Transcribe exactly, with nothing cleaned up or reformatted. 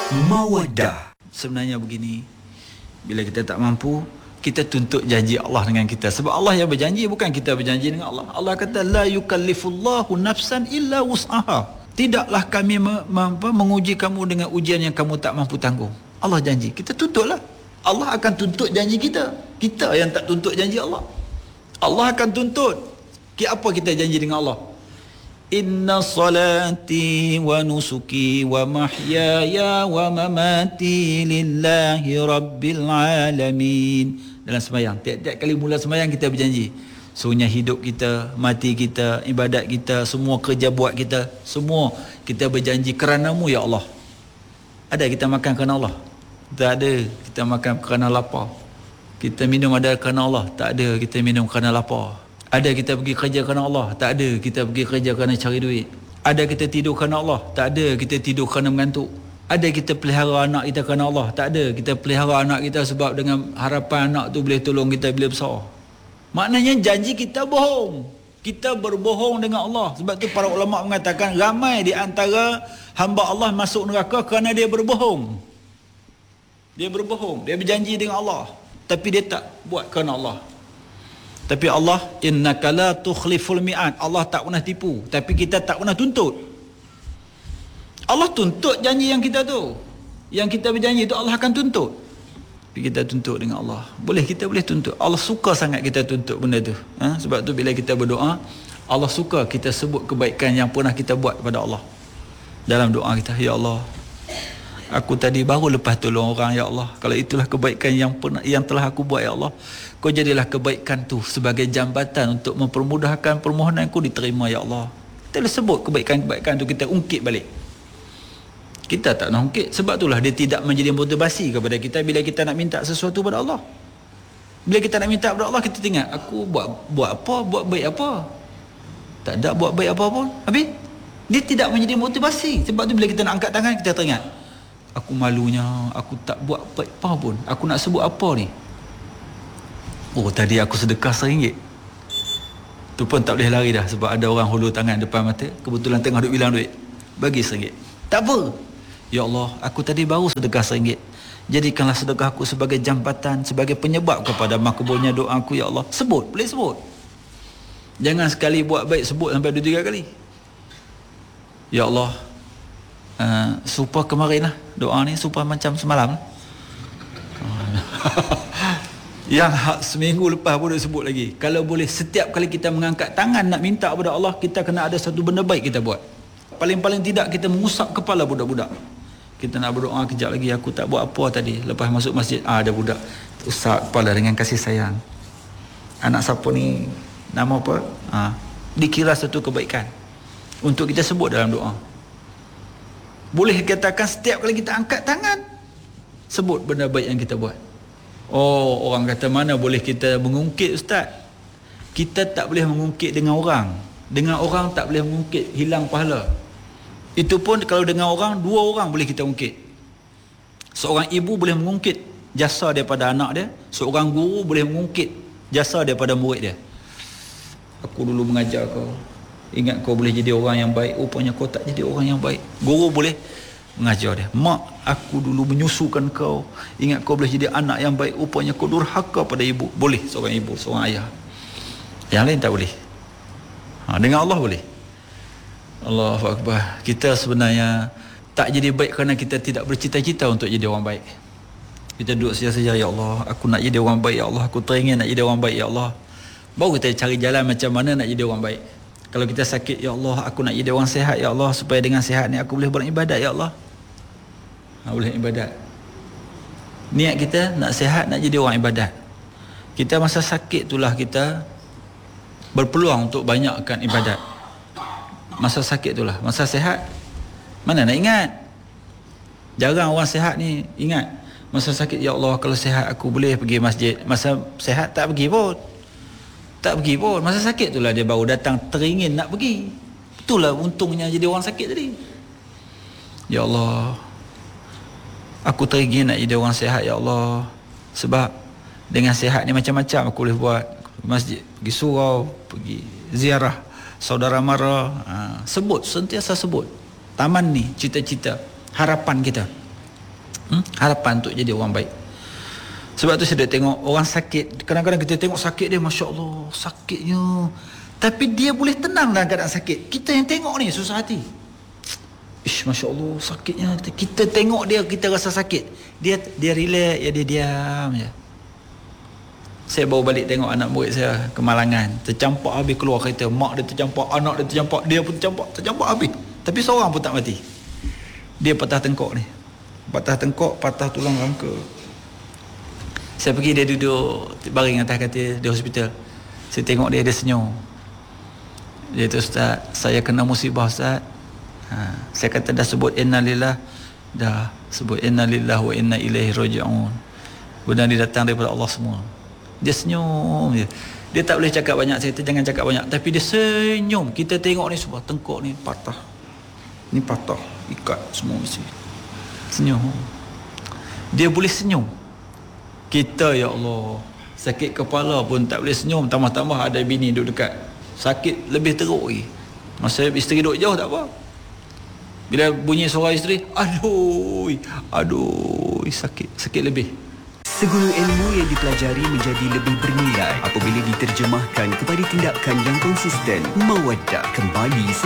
Mawaddah. Sebenarnya begini, bila kita tak mampu, kita tuntut janji Allah dengan kita. Sebab Allah yang berjanji, bukan kita berjanji dengan Allah. Allah kata la yukallifullahu nafsan illa wus'aha. Tidaklah kami me- me- menguji kamu dengan ujian yang kamu tak mampu tanggung. Allah janji, kita tuntutlah. Allah akan tuntut janji kita. Kita yang tak tuntut janji Allah. Allah akan tuntut. Apa kita janji dengan Allah? Inna salati wa nusuki wa mahyaya wa mamati lillahi rabbil alamin. Dalam sembahyang, tiap-tiap kali mula sembahyang kita berjanji, sunnah hidup kita, mati kita, ibadat kita, semua kerja buat kita, semua kita berjanji kerana-Mu ya Allah. Ada kita makan kerana Allah? Tak ada. Kita makan kerana lapar. Kita minum ada kerana Allah? Tak ada. Kita minum kerana lapar. Ada kita pergi kerja kerana Allah? Tak ada. Kita pergi kerja kerana cari duit. Ada kita tidur kerana Allah? Tak ada. Kita tidur kerana mengantuk. Ada kita pelihara anak kita kerana Allah? Tak ada. Kita pelihara anak kita sebab dengan harapan anak tu boleh tolong kita bila besar. Maknanya janji kita bohong. Kita berbohong dengan Allah. Sebab tu para ulama mengatakan ramai di antara hamba Allah masuk neraka kerana dia berbohong. Dia berbohong. Dia berjanji dengan Allah, tapi dia tak buat kerana Allah. Tapi Allah, innaka la tukhliful mi'ad. Allah tak pernah tipu, tapi kita tak pernah tuntut. Allah tuntut janji yang kita tu. Yang kita berjanji tu Allah akan tuntut. Tapi kita tuntut dengan Allah. Boleh, kita boleh tuntut. Allah suka sangat kita tuntut benda tu. Ha? Sebab tu bila kita berdoa, Allah suka kita sebut kebaikan yang pernah kita buat kepada Allah. Dalam doa kita, ya Allah, aku tadi baru lepas tolong orang ya Allah. Kalau itulah kebaikan yang pernah, yang telah aku buat ya Allah, Kau jadilah kebaikan tu sebagai jambatan untuk mempermudahkan permohonanku diterima ya Allah. Kita boleh sebut kebaikan-kebaikan tu, kita ungkit balik. Kita tak nak ungkit. Sebab itulah dia tidak menjadi motivasi kepada kita bila kita nak minta sesuatu pada Allah. Bila kita nak minta kepada Allah, kita ingat, aku buat buat apa, buat baik apa. Tak ada buat baik apa pun. Habis dia tidak menjadi motivasi. Sebab tu bila kita nak angkat tangan, kita teringat, aku malunya, aku tak buat baik apa pun. Aku nak sebut apa ni? Oh, tadi aku sedekah seringgit. Tu pun tak boleh lari dah, sebab ada orang hulur tangan depan mata, kebetulan tengah duk bilang duit, bagi seringgit. Tak apa. Ya Allah, aku tadi baru sedekah seringgit. Jadikanlah sedekah aku sebagai jambatan, sebagai penyebab kepada makbulnya doa aku ya Allah. Sebut, boleh sebut. Jangan sekali buat baik sebut sampai dua tiga kali. Ya Allah, uh, supaya kemarin lah doa ni, supaya macam semalam. Yang hak seminggu lepas pun dia sebut lagi. Kalau boleh setiap kali kita mengangkat tangan nak minta kepada Allah, kita kena ada satu benda baik kita buat. Paling-paling tidak kita mengusap kepala budak-budak. Kita nak berdoa kejap lagi, aku tak buat apa tadi. Lepas masuk masjid, ah, ada budak usap kepala dengan kasih sayang. Anak siapa ni? Nama apa? Ah, dikira satu kebaikan untuk kita sebut dalam doa. Boleh katakan setiap kali kita angkat tangan, sebut benda baik yang kita buat. Oh, orang kata mana boleh kita mengungkit ustaz? Kita tak boleh mengungkit dengan orang. Dengan orang tak boleh mengungkit, hilang pahala. Itu pun kalau dengan orang, dua orang boleh kita ungkit. Seorang ibu boleh mengungkit jasa daripada anak dia, seorang guru boleh mengungkit jasa daripada murid dia. Aku dulu mengajar kau, ingat kau boleh jadi orang yang baik, rupanya kau tak jadi orang yang baik. Guru boleh mengajar dia. Mak, aku dulu menyusukan kau, ingat kau boleh jadi anak yang baik, rupanya kau durhaka pada ibu. Boleh seorang ibu, seorang ayah. Yang lain tak boleh. Ha, dengan Allah boleh. Allahu Akbar. Kita sebenarnya tak jadi baik kerana kita tidak bercita-cita untuk jadi orang baik. Kita duduk saja-saja, ya Allah, aku nak jadi orang baik ya Allah, aku teringin nak jadi orang baik ya Allah. Baru kita cari jalan macam mana nak jadi orang baik. Kalau kita sakit, ya Allah, aku nak jadi orang sihat ya Allah, supaya dengan sihat ni aku boleh beribadat ya Allah. Ha, boleh ibadat. Niat kita nak sihat, nak jadi orang ibadat. Kita masa sakit itulah kita berpeluang untuk banyakkan ibadat. Masa sakit itulah. Masa sihat, mana nak ingat? Jarang orang sihat ni ingat. Masa sakit, ya Allah, kalau sihat aku boleh pergi masjid. Masa sihat tak pergi pun. Tak pergi pun. Masa sakit itulah dia baru datang teringin nak pergi. Itulah untungnya jadi orang sakit tadi. Ya Allah, aku teringin nak jadi orang sihat ya Allah. Sebab dengan sihat ni macam-macam aku boleh buat. Masjid, pergi surau, pergi ziarah saudara mara. Ha, sebut, sentiasa sebut. Taman ni cita-cita, harapan kita. hmm? Harapan untuk jadi orang baik. Sebab tu saya dah tengok orang sakit, kadang-kadang kita tengok sakit dia, Masya Allah, sakitnya, tapi dia boleh tenang dalam keadaan sakit. Kita yang tengok ni susah hati. Ish, Masya Allah, sakitnya. Kita tengok dia, kita rasa sakit, dia dia relax, ya, dia diam je. Saya baru balik tengok anak murid saya Kemalangan, tercampak habis keluar kereta. Mak dia tercampak, anak dia tercampak, dia pun tercampak, tercampak habis. Tapi seorang pun tak mati. Dia patah tengkok ni, patah tengkok, patah tulang rangka. Saya pergi, dia duduk baring atas katil di hospital. Saya tengok dia, dia senyum. Dia tu, Ustaz, saya kena musibah, Ustaz. Ha, saya kata dah sebut innalillah, dah sebut innalillah wa inna ilaihi raji'un. Benda ni datang daripada Allah semua. Dia senyum je. Dia tak boleh cakap banyak, saya kata jangan cakap banyak, tapi dia senyum. Kita tengok ni semua, tengkok ni patah, ni patah, ikat semua mesti. Senyum. Dia boleh senyum. Kita, ya Allah, sakit kepala pun tak boleh senyum, tambah-tambah ada bini duduk dekat, sakit lebih teruk lagi. Masa isteri duduk jauh tak apa, bila bunyi suara isteri, aduh, aduh, sakit, sakit lebih. Segala ilmu yang dipelajari menjadi lebih bernilai apabila diterjemahkan kepada tindakan yang konsisten. Mawaddah kembali